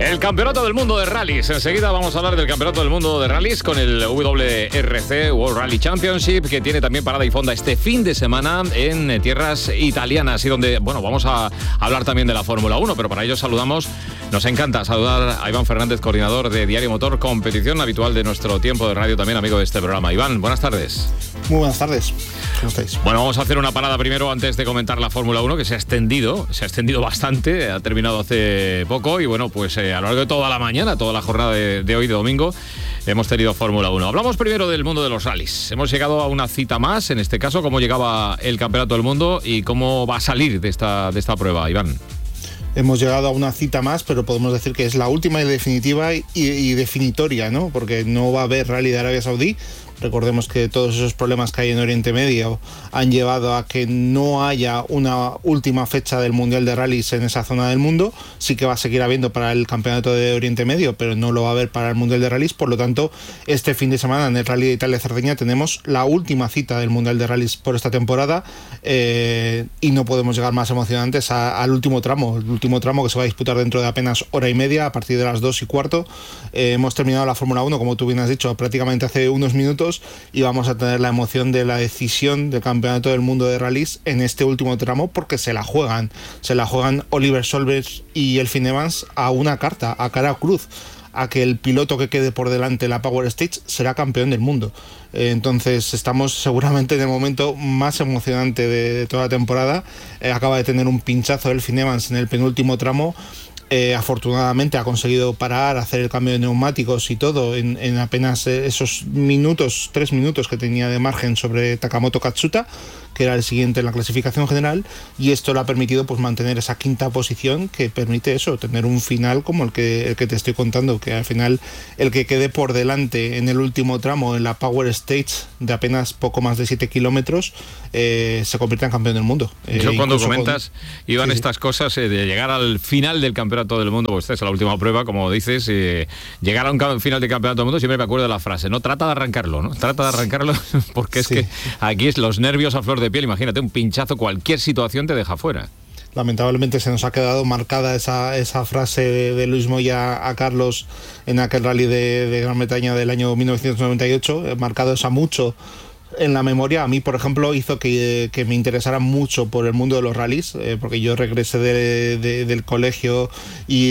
El Campeonato del Mundo de Rallys. Enseguida vamos a hablar del Campeonato del Mundo de Rallys con el WRC, World Rally Championship, que tiene también parada y fonda este fin de semana en tierras italianas y donde, bueno, vamos a hablar también de la Fórmula 1, pero para ello nos encanta saludar a Iván Fernández, coordinador de Diario Motor, competición habitual de nuestro tiempo de radio, también amigo de este programa. Iván, buenas tardes. Muy buenas tardes. ¿Cómo estáis? Bueno, vamos a hacer una parada primero antes de comentar la Fórmula 1, que se ha extendido bastante, ha terminado hace poco y bueno, pues a lo largo de toda la mañana, toda la jornada de hoy, de domingo, hemos tenido Fórmula 1. Hablamos primero del mundo de los rallies. Hemos llegado a una cita más, en este caso, cómo llegaba el Campeonato del Mundo y cómo va a salir de esta prueba, Iván. Hemos llegado a una cita más, pero podemos decir que es la última y definitiva y definitoria, ¿no? Porque no va a haber rally de Arabia Saudí. Recordemos que todos esos problemas que hay en Oriente Medio han llevado a que no haya una última fecha del Mundial de Rallys en esa zona del mundo. Sí que va a seguir habiendo para el Campeonato de Oriente Medio, pero no lo va a haber para el Mundial de Rallys. Por lo tanto, este fin de semana en el Rally de Italia-Cerdeña tenemos la última cita del Mundial de Rallys por esta temporada y no podemos llegar más emocionantes al último tramo. El último tramo que se va a disputar dentro de apenas hora y media, a partir de las 2:15. Hemos terminado la Fórmula 1, como tú bien has dicho, prácticamente hace unos minutos. Y vamos a tener la emoción de la decisión del Campeonato del Mundo de Rallys en este último tramo, porque se la juegan Oliver Solberg y Elfyn Evans a una carta, a cara cruz, a que el piloto que quede por delante en la Power Stage será campeón del mundo. Entonces estamos seguramente en el momento más emocionante de toda la temporada. Acaba de tener un pinchazo Elfyn Evans en el penúltimo tramo. Afortunadamente ha conseguido parar, hacer el cambio de neumáticos y todo en apenas esos 3 minutos que tenía de margen sobre Takamoto Katsuta, que era el siguiente en la clasificación general, y esto le ha permitido pues mantener esa quinta posición que permite eso, tener un final como el que te estoy contando, que al final el que quede por delante en el último tramo en la Power Stage de apenas poco más de 7 kilómetros se convierte en campeón del mundo. Yo cuando comentas, Iván, estas cosas de llegar al final del Campeonato del Mundo, pues esta es la última prueba, como dices, llegar a un final del Campeonato del Mundo, siempre me acuerdo de la frase, no trata de arrancarlo, ¿no? Trata de arrancarlo porque es que aquí es los nervios a flor de piel. Imagínate, un pinchazo, cualquier situación te deja fuera. Lamentablemente se nos ha quedado marcada esa frase de Luis Moya a Carlos en aquel rally de Gran Bretaña del año 1998, marcado esa mucho en la memoria. A mí, por ejemplo, hizo que me interesara mucho por el mundo de los rallies, porque yo regresé del colegio y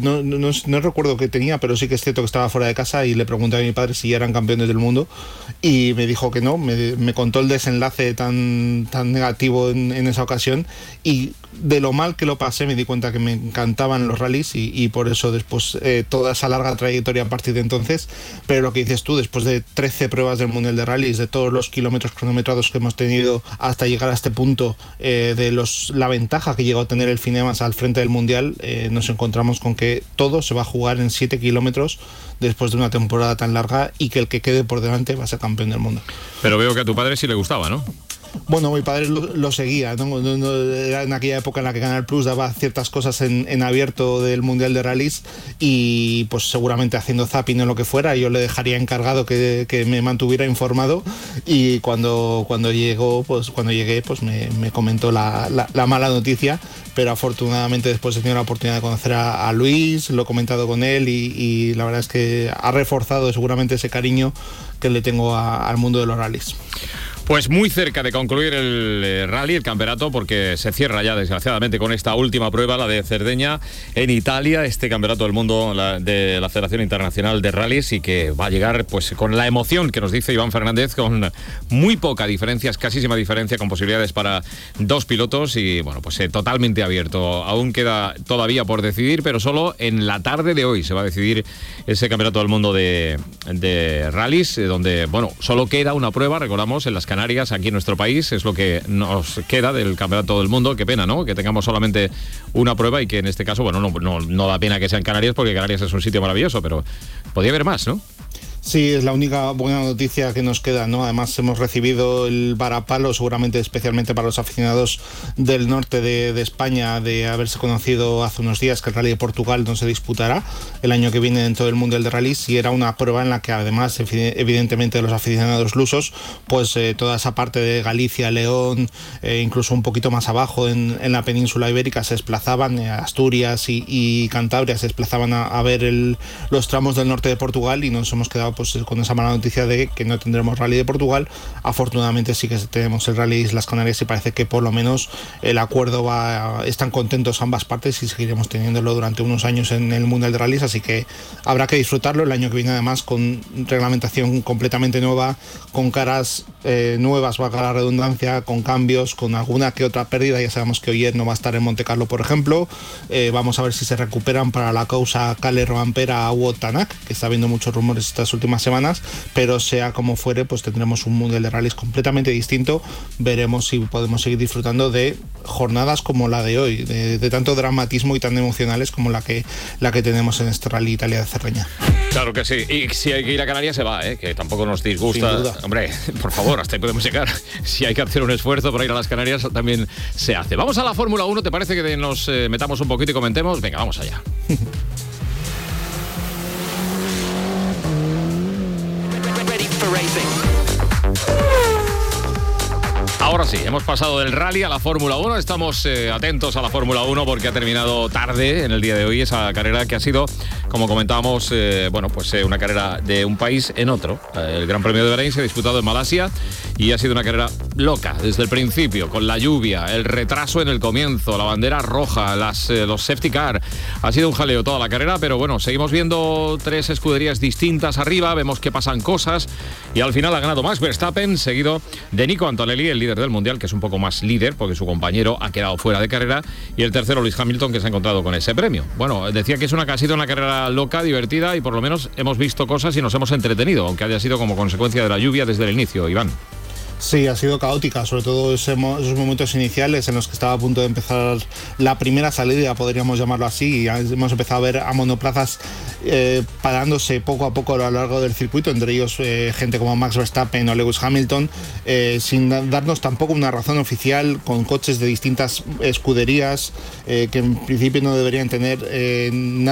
no recuerdo qué tenía, pero sí que es cierto que estaba fuera de casa y le pregunté a mi padre si ya eran campeones del mundo y me dijo que no. Me contó el desenlace tan negativo en esa ocasión, y de lo mal que lo pasé me di cuenta que me encantaban los rallies y por eso después toda esa larga trayectoria a partir de entonces. Pero lo que dices tú, después de 13 pruebas del Mundial de Rallies, de todos los kilómetros cronometrados que hemos tenido hasta llegar a este punto, la ventaja que llegó a tener Elfyn Evans al frente del Mundial, nos encontramos con que todo se va a jugar en 7 kilómetros después de una temporada tan larga, y que el que quede por delante va a ser campeón del mundo. Pero veo que a tu padre sí le gustaba, ¿no? Bueno, mi padre lo seguía, ¿no? Era en aquella época en la que Canal Plus daba ciertas cosas en abierto del Mundial de Rallys, y pues seguramente haciendo zapping o lo que fuera, yo le dejaría encargado que me mantuviera informado, y cuando llegué pues me comentó la mala noticia, pero afortunadamente después he tenido la oportunidad de conocer a Luis, lo he comentado con él y la verdad es que ha reforzado seguramente ese cariño que le tengo al mundo de los rallies. Pues muy cerca de concluir el rally, el campeonato, porque se cierra ya desgraciadamente con esta última prueba, la de Cerdeña en Italia, este campeonato del mundo de la Federación Internacional de Rallys, y que va a llegar pues con la emoción que nos dice Iván Fernández, con muy poca diferencia, escasísima diferencia, con posibilidades para 2 pilotos y bueno, pues totalmente abierto. Aún queda todavía por decidir, pero solo en la tarde de hoy se va a decidir ese campeonato del mundo de rallys, donde bueno, solo queda una prueba, recordamos, en las Canarias, aquí en nuestro país, es lo que nos queda del Campeonato del Mundo. Qué pena, ¿no? Que tengamos solamente una prueba y que en este caso, bueno, no da pena que sea en Canarias, porque Canarias es un sitio maravilloso, pero podría haber más, ¿no? Sí, es la única buena noticia que nos queda, ¿no? Además hemos recibido el varapalo, seguramente especialmente para los aficionados del norte de España, de haberse conocido hace unos días que el Rally de Portugal no se disputará el año que viene dentro del Mundial de Rallys, y era una prueba en la que además evidentemente los aficionados lusos, pues toda esa parte de Galicia, León, incluso un poquito más abajo en la península ibérica se desplazaban, Asturias y Cantabria se desplazaban a ver los tramos del norte de Portugal, y nos hemos quedado pues con esa mala noticia de que no tendremos Rally de Portugal. Afortunadamente sí que tenemos el Rally de Islas Canarias y parece que por lo menos el acuerdo están contentos ambas partes y seguiremos teniéndolo durante unos años en el Mundial de Rallys, así que habrá que disfrutarlo el año que viene, además con reglamentación completamente nueva, con caras nuevas, valga la redundancia, con cambios, con alguna que otra pérdida. Ya sabemos que Oyer no va a estar en Monte Carlo, por ejemplo. Vamos a ver si se recuperan para la causa Kalle Rovanpera o Tanak, que está habiendo muchos rumores estas últimas semanas, pero sea como fuere, pues tendremos un Mundial de Rallys completamente distinto. Veremos si podemos seguir disfrutando de jornadas como la de hoy, de tanto dramatismo y tan emocionales como la que tenemos en este Rally Italia de Cerdeña. Claro que sí, y si hay que ir a Canarias se va, que tampoco nos disgusta. Hombre, por favor, hasta ahí podemos llegar. Si hay que hacer un esfuerzo para ir a las Canarias también se hace. Vamos a la Fórmula 1, ¿te parece que nos metamos un poquito y comentemos? Venga, vamos allá. Ahora sí, hemos pasado del rally a la Fórmula 1, estamos atentos a la Fórmula 1 porque ha terminado tarde en el día de hoy esa carrera que ha sido, como comentábamos, una carrera de un país en otro. El Gran Premio de Bahrein se ha disputado en Malasia y ha sido una carrera loca desde el principio, con la lluvia, el retraso en el comienzo, la bandera roja, los safety car. Ha sido un jaleo toda la carrera, pero bueno, seguimos viendo tres escuderías distintas arriba, vemos que pasan cosas y al final ha ganado Max Verstappen, seguido de Nico Antonelli, el líder del Mundial, que es un poco más líder porque su compañero ha quedado fuera de carrera, y el tercero Lewis Hamilton, que se ha encontrado con ese premio. Bueno, decía que ha sido una carrera loca, divertida, y por lo menos hemos visto cosas y nos hemos entretenido, aunque haya sido como consecuencia de la lluvia desde el inicio, Iván. Sí, ha sido caótica, sobre todo esos momentos iniciales en los que estaba a punto de empezar la primera salida, podríamos llamarlo así, y hemos empezado a ver a monoplazas parándose poco a poco a lo largo del circuito, entre ellos gente como Max Verstappen o Lewis Hamilton, sin darnos tampoco una razón oficial, con coches de distintas escuderías que en principio no deberían tener nada